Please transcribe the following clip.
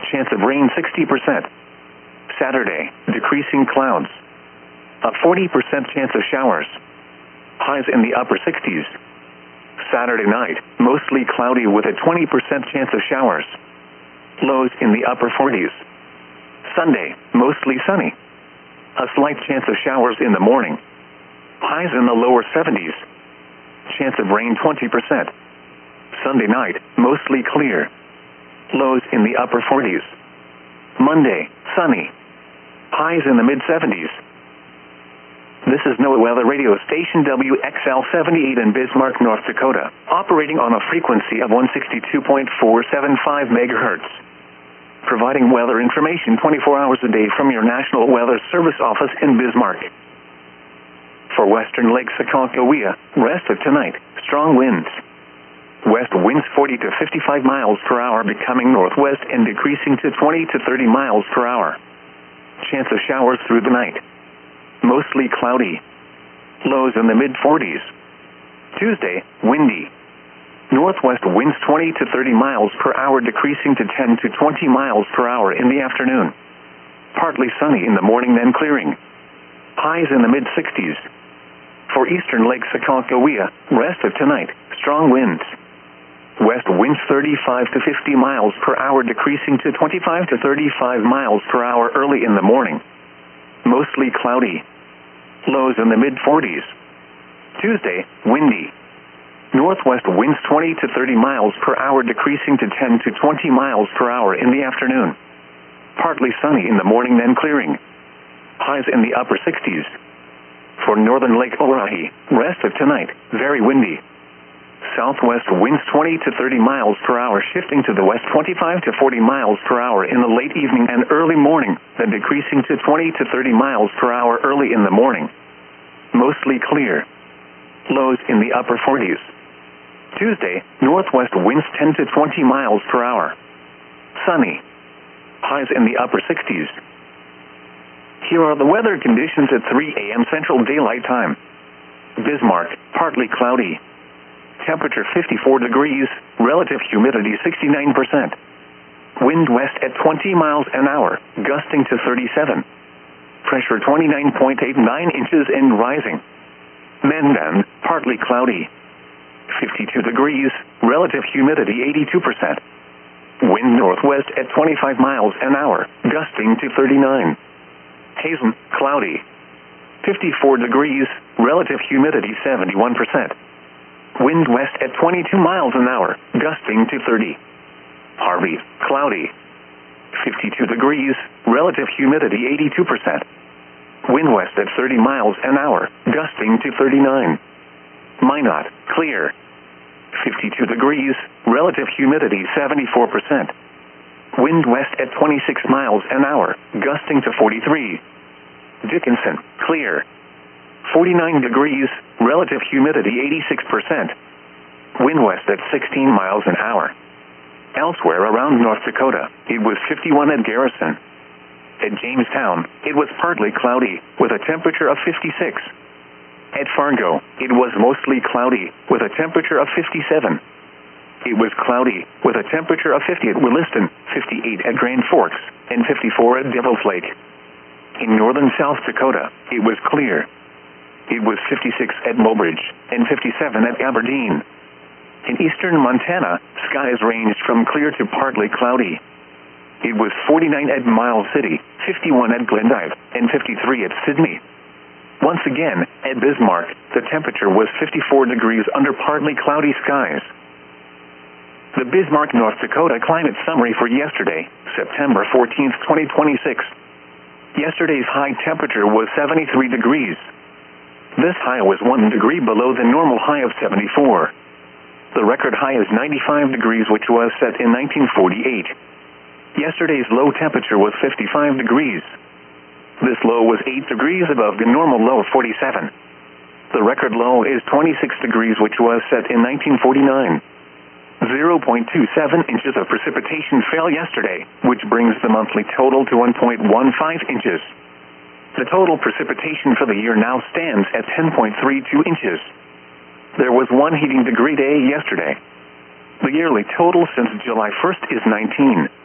chance of rain 60%. Saturday, decreasing clouds. A 40% chance of showers. Highs in the upper 60s. Saturday night, mostly cloudy with a 20% chance of showers. Lows in the upper 40s. Sunday, mostly sunny. A slight chance of showers in the morning. Highs in the lower 70s. Chance of rain 20%. Sunday night, mostly clear. Lows in the upper 40s. Monday, sunny. Highs in the mid-70s. This is NOAA Weather Radio Station WXL-78 in Bismarck, North Dakota, operating on a frequency of 162.475 megahertz. Providing weather information 24 hours a day from your National Weather Service office in Bismarck. For western Lake Sakakawea, rest of tonight, strong winds. West winds 40 to 55 miles per hour becoming northwest and decreasing to 20 to 30 miles per hour. Chance of showers through the night. Mostly cloudy. Lows in the mid-40s. Tuesday, windy. Northwest winds 20 to 30 miles per hour decreasing to 10 to 20 miles per hour in the afternoon. Partly sunny in the morning then clearing. Highs in the mid-60s. For eastern Lake Sakakawea, rest of tonight, strong winds. West winds 35 to 50 miles per hour decreasing to 25 to 35 miles per hour early in the morning. Mostly cloudy. Lows in the mid-40s. Tuesday, windy. Northwest winds 20 to 30 miles per hour decreasing to 10 to 20 miles per hour in the afternoon. Partly sunny in the morning then clearing. Highs in the upper 60s. For northern Lake Oahe, rest of tonight, very windy. Southwest winds 20 to 30 miles per hour shifting to the west 25 to 40 miles per hour in the late evening and early morning, then decreasing to 20 to 30 miles per hour early in the morning. Mostly clear. Lows in the upper 40s. Tuesday, northwest winds 10 to 20 miles per hour. Sunny. Highs in the upper 60s. Here are the weather conditions at 3 a.m. Central Daylight Time. Bismarck, partly cloudy. Temperature 54 degrees, relative humidity 69%. Wind west at 20 miles an hour, gusting to 37. Pressure 29.89 inches and rising. Mandan, partly cloudy. 52 degrees, relative humidity 82%. Wind northwest at 25 miles an hour, gusting to 39. Hazen, cloudy. 54 degrees, relative humidity 71%. Wind west at 22 miles an hour, gusting to 30. Harvey, cloudy. 52 degrees, relative humidity 82%. Wind west at 30 miles an hour, gusting to 39. Minot, clear. 52 degrees, relative humidity 74%. Wind west at 26 miles an hour, gusting to 43. Dickinson, clear. 49 degrees, relative humidity 86%. Wind west at 16 miles an hour. Elsewhere around North Dakota, it was 51 at Garrison. At Jamestown, it was partly cloudy, with a temperature of 56. At Fargo, it was mostly cloudy, with a temperature of 57. It was cloudy, with a temperature of 50 at Williston, 58 at Grand Forks, and 54 at Devil's Lake. In northern South Dakota, it was clear. It was 56 at Mobridge, and 57 at Aberdeen. In eastern Montana, skies ranged from clear to partly cloudy. It was 49 at Miles City, 51 at Glendive, and 53 at Sydney. Once again, at Bismarck, the temperature was 54 degrees under partly cloudy skies. The Bismarck, North Dakota climate summary for yesterday, September 14, 2026. Yesterday's high temperature was 73 degrees. This high was 1 degree below the normal high of 74. The record high is 95 degrees, which was set in 1948. Yesterday's low temperature was 55 degrees. This low was 8 degrees above the normal low of 47. The record low is 26 degrees, which was set in 1949. 0.27 inches of precipitation fell yesterday, which brings the monthly total to 1.15 inches. The total precipitation for the year now stands at 10.32 inches. There was one heating degree day yesterday. The yearly total since July 1st is 19.